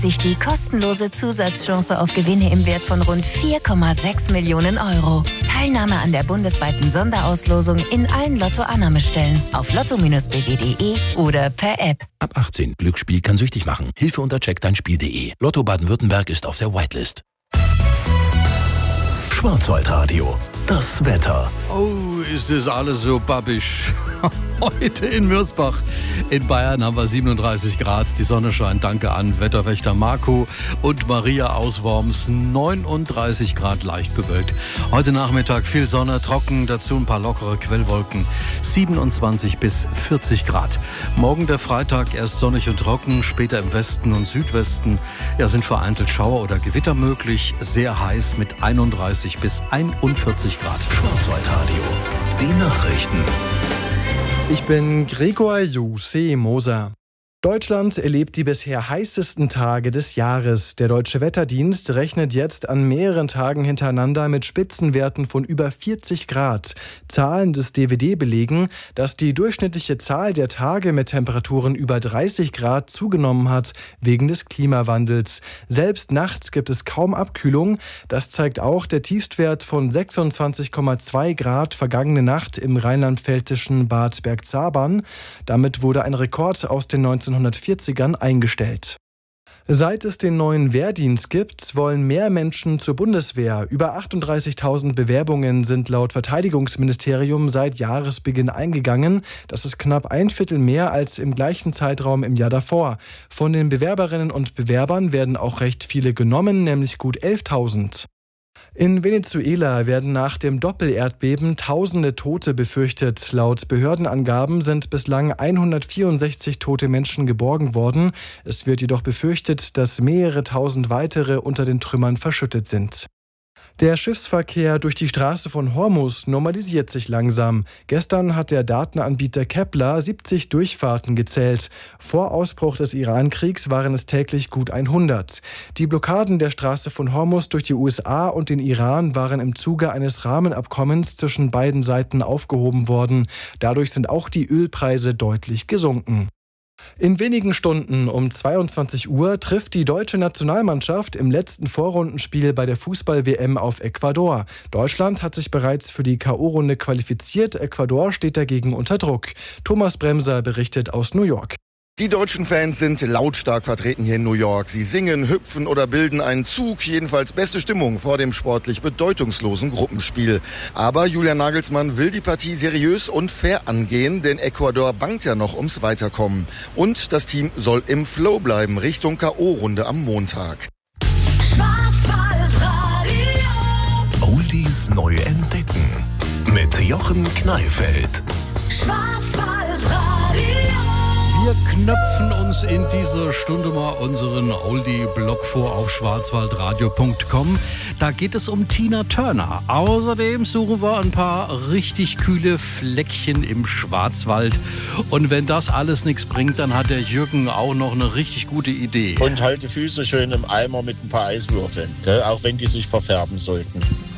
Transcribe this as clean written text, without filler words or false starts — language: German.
sich die kostenlose Zusatzchance auf Gewinne im Wert von rund 4,6 Millionen Euro. Teilnahme an der bundesweiten Sonderauslosung in allen Lotto-Annahmestellen auf lotto-bw.de oder per App. Ab 18. Glücksspiel kann süchtig machen. Hilfe unter checkdeinspiel.de. Lotto Baden-Württemberg ist auf der Whitelist. Schwarzwaldradio. Das Wetter. Oh, ist das alles so babbisch. Heute in Mürsbach in Bayern haben wir 37 Grad. Die Sonne scheint, danke an Wetterwächter Marco und Maria aus Worms. 39 Grad, leicht bewölkt. Heute Nachmittag viel Sonne, trocken, dazu ein paar lockere Quellwolken. 27 bis 40 Grad. Morgen der Freitag erst sonnig und trocken, später im Westen und Südwesten sind vereinzelt Schauer oder Gewitter möglich. Sehr heiß mit 31 bis 41 Grad. Schwarzwaldradio. Die Nachrichten. Ich bin Gregor Juse Moser. Deutschland erlebt die bisher heißesten Tage des Jahres. Der Deutsche Wetterdienst rechnet jetzt an mehreren Tagen hintereinander mit Spitzenwerten von über 40 Grad. Zahlen des DWD belegen, dass die durchschnittliche Zahl der Tage mit Temperaturen über 30 Grad zugenommen hat wegen des Klimawandels. Selbst nachts gibt es kaum Abkühlung. Das zeigt auch der Tiefstwert von 26,2 Grad vergangene Nacht im rheinland-pfälzischen Bad Bergzabern. Damit wurde ein Rekord aus den 1940ern eingestellt. Seit es den neuen Wehrdienst gibt, wollen mehr Menschen zur Bundeswehr. Über 38.000 Bewerbungen sind laut Verteidigungsministerium seit Jahresbeginn eingegangen. Das ist knapp ein Viertel mehr als im gleichen Zeitraum im Jahr davor. Von den Bewerberinnen und Bewerbern werden auch recht viele genommen, nämlich gut 11.000. In Venezuela werden nach dem Doppelerdbeben tausende Tote befürchtet. Laut Behördenangaben sind bislang 164 tote Menschen geborgen worden. Es wird jedoch befürchtet, dass mehrere tausend weitere unter den Trümmern verschüttet sind. Der Schiffsverkehr durch die Straße von Hormuz normalisiert sich langsam. Gestern hat der Datenanbieter Kepler 70 Durchfahrten gezählt. Vor Ausbruch des Iran-Kriegs waren es täglich gut 100. Die Blockaden der Straße von Hormuz durch die USA und den Iran waren im Zuge eines Rahmenabkommens zwischen beiden Seiten aufgehoben worden. Dadurch sind auch die Ölpreise deutlich gesunken. In wenigen Stunden um 22 Uhr trifft die deutsche Nationalmannschaft im letzten Vorrundenspiel bei der Fußball-WM auf Ecuador. Deutschland hat sich bereits für die K.O.-Runde qualifiziert. Ecuador steht dagegen unter Druck. Thomas Bremser berichtet aus New York. Die deutschen Fans sind lautstark vertreten hier in New York. Sie singen, hüpfen oder bilden einen Zug. Jedenfalls beste Stimmung vor dem sportlich bedeutungslosen Gruppenspiel. Aber Julian Nagelsmann will die Partie seriös und fair angehen, denn Ecuador bangt ja noch ums Weiterkommen. Und das Team soll im Flow bleiben Richtung K.O.-Runde am Montag. Schwarzwaldradio. Oldies neu entdecken. Mit Jochen Kneifeld. Wir knöpfen uns in dieser Stunde mal unseren Oldie-Blog vor auf schwarzwaldradio.com. Da geht es um Tina Turner. Außerdem suchen wir ein paar richtig kühle Fleckchen im Schwarzwald. Und wenn das alles nichts bringt, dann hat der Jürgen auch noch eine richtig gute Idee. Und halt die Füße schön im Eimer mit ein paar Eiswürfeln, auch wenn die sich verfärben sollten.